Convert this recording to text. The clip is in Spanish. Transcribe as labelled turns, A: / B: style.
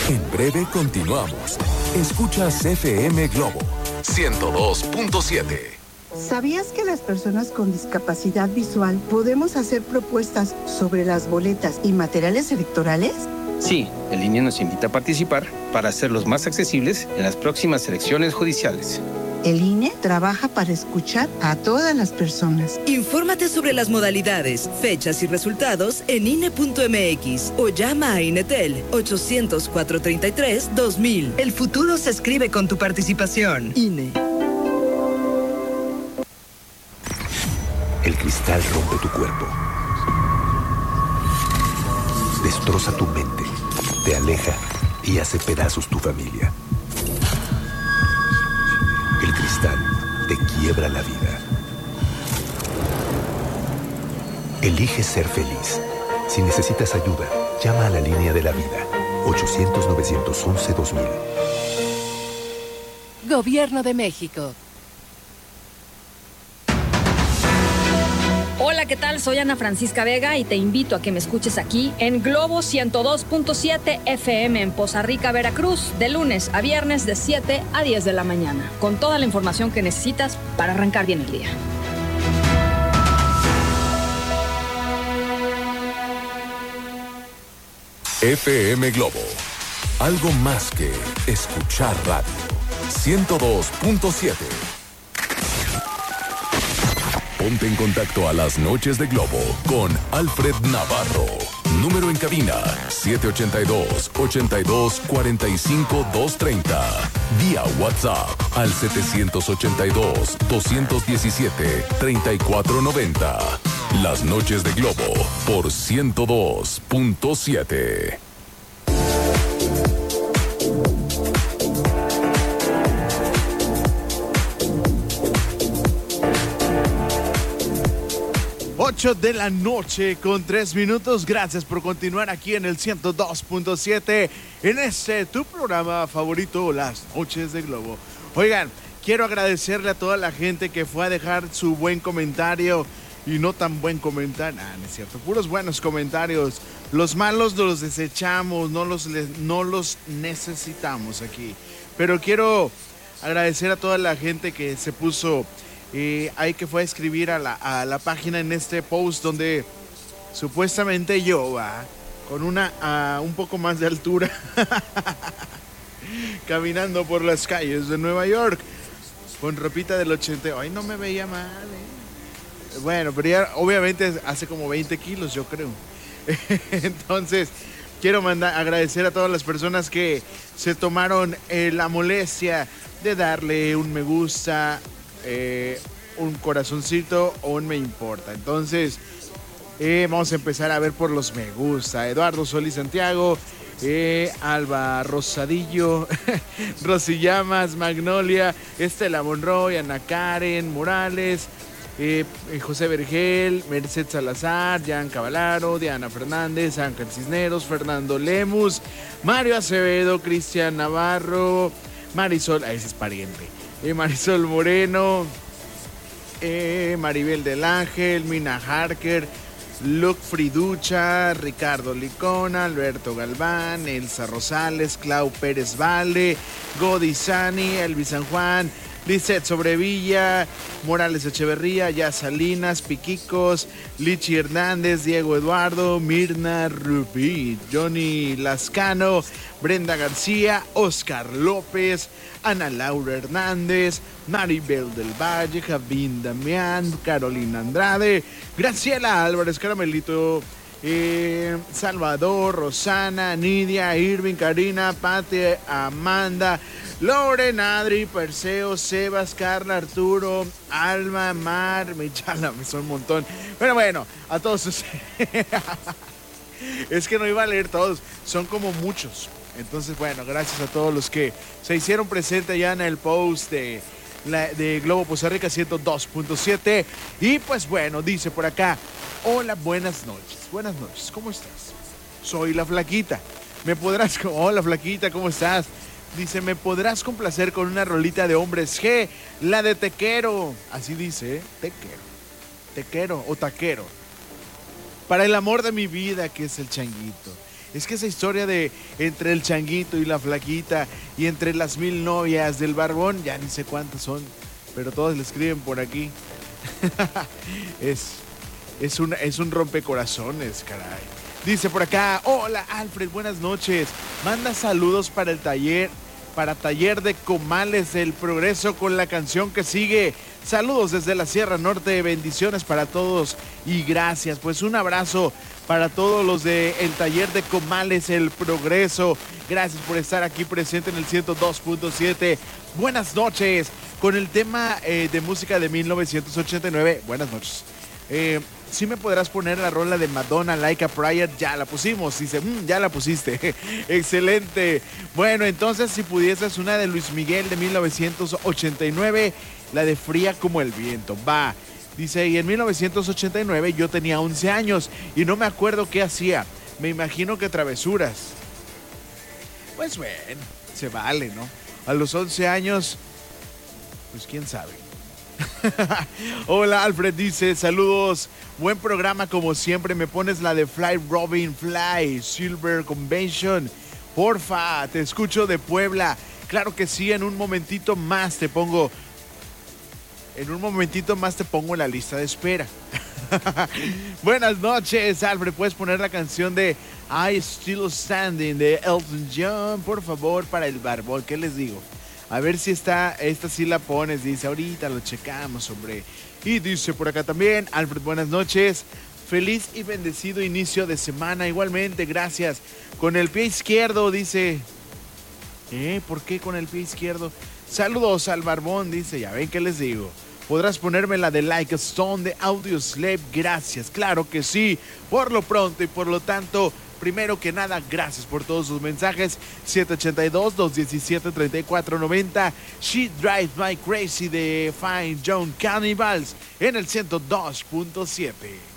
A: En breve continuamos. Escuchas FM Globo 102.7.
B: ¿Sabías que las personas con discapacidad visual podemos hacer propuestas sobre las boletas y materiales electorales?
C: Sí, el INE nos invita a participar para hacerlos más accesibles en las próximas elecciones judiciales.
B: El INE trabaja para escuchar a todas las personas.
D: Infórmate sobre las modalidades, fechas y resultados en INE.mx o llama a INETEL 800-433-2000. El futuro se escribe con tu participación. INE.
E: El cristal rompe tu cuerpo. Destroza tu mente, te aleja y hace pedazos tu familia. El cristal te quiebra la vida. Elige ser feliz. Si necesitas ayuda, llama a la línea de la vida. 800-911-2000.
F: Gobierno de México.
G: Hola, ¿qué tal? Soy Ana Francisca Vega y te invito a que me escuches aquí en Globo 102.7 FM en Poza Rica, Veracruz, de lunes a viernes de 7 a 10 de la mañana, con toda la información que necesitas para arrancar bien el día.
A: FM Globo. Algo más que escuchar radio. 102.7. Ponte en contacto a las noches de Globo con Alfred Navarro. Número en cabina 782-82-45-230. Vía WhatsApp al 782-217-3490. Las noches de Globo por 102.7.
H: 8 de la noche con 3 minutos. Gracias por continuar aquí en el 102.7 en tu programa favorito, Las Noches de Globo. Oigan, quiero agradecerle a toda la gente que fue a dejar su buen comentario y no tan buen comentario. No es cierto, puros buenos comentarios. Los malos los desechamos, no los necesitamos aquí. Pero quiero agradecer a toda la gente que se puso ahí, que fue a escribir a la página en este post donde supuestamente yo con un poco más de altura caminando por las calles de Nueva York con ropita del 80. Ay, no me veía mal, Bueno, pero ya obviamente hace como 20 kilos, yo creo. Entonces quiero agradecer a todas las personas que se tomaron la molestia de darle un me gusta, un corazoncito o un me importa. Entonces vamos a empezar a ver por los me gusta. Eduardo Solís Santiago, Alba Rosadillo, Rosy Llamas, Magnolia, Estela Monroy, Ana Karen Morales, José Vergel, Merced Salazar, Jan Cavalaro, Diana Fernández, Ángel Cisneros, Fernando Lemus, Mario Acevedo, Cristian Navarro, Marisol, ese es pariente, Marisol Moreno, Maribel del Ángel, Mina Harker, Luke Friducha, Ricardo Licona, Alberto Galván, Elsa Rosales, Clau Pérez Vale, Godizani, Elvis San Juan, Lizeth Sobrevilla, Morales Echeverría, Ya Salinas, Piquicos, Lichi Hernández, Diego Eduardo, Mirna Rupit, Johnny Lascano, Brenda García, Oscar López, Ana Laura Hernández, Maribel del Valle, Javín Damián, Carolina Andrade, Graciela Álvarez, Caramelito, Salvador, Rosana, Nidia, Irving, Karina, Pati, Amanda, Loren, Adri, Perseo, Sebas, Carla, Arturo, Alma, Mar, Michala, me son un montón. Pero bueno, a todos ustedes. Es que no iba a leer todos, son como muchos. Entonces, bueno, gracias a todos los que se hicieron presentes ya en el post de Globo Poza Rica 102.7. Y pues bueno, dice por acá: hola, buenas noches. Buenas noches, ¿cómo estás? Soy la Flaquita. Hola, Flaquita, ¿cómo estás? Dice, ¿me podrás complacer con una rolita de Hombres G? La de Tequero. Así dice, Tequero o Taquero. Para el amor de mi vida, que es el Changuito. Es que esa historia de entre el changuito y la flaquita y entre las 1000 novias del barbón, ya ni sé cuántas son, pero todos le escriben por aquí. es un rompecorazones, caray. Dice por acá, hola Alfred, buenas noches. Manda saludos para el taller de comales del Progreso con la canción que sigue. Saludos desde la Sierra Norte, bendiciones para todos y gracias. Pues un abrazo para todos los del taller de comales El Progreso. Gracias por estar aquí presente en el 102.7. Buenas noches. Con el tema de música de 1989. Buenas noches. ¿Sí me podrás poner la rola de Madonna, Like a Prayer? Ya la pusimos. Dice, ya la pusiste. Excelente. Bueno, entonces si pudieses una de Luis Miguel de 1989, la de Fría como el viento. Va. Dice, y en 1989 yo tenía 11 años y no me acuerdo qué hacía. Me imagino que travesuras. Pues bueno, se vale, ¿no? A los 11 años, pues quién sabe. Hola Alfred, dice, saludos, buen programa como siempre, me pones la de Fly Robin Fly, Silver Convention, porfa, te escucho de Puebla. Claro que sí, en un momentito más te pongo en la lista de espera. Buenas noches Alfred, puedes poner la canción de I Still Standing de Elton John, por favor, para el barbón. ¿Qué les digo? A ver si esta sí la pones. Dice, ahorita lo checamos, hombre. Y dice por acá también, Alfred, buenas noches. Feliz y bendecido inicio de semana. Igualmente, gracias. Con el pie izquierdo, dice. ¿Por qué con el pie izquierdo? Saludos al barbón, dice. Ya ven qué les digo. ¿Podrás ponerme la de Like a Stone de Audioslave? Gracias, claro que sí. Por lo pronto y por lo tanto, primero que nada, gracias por todos sus mensajes. 782-217-3490. She Drives My Crazy de Fine Young Cannibals en el 102.7.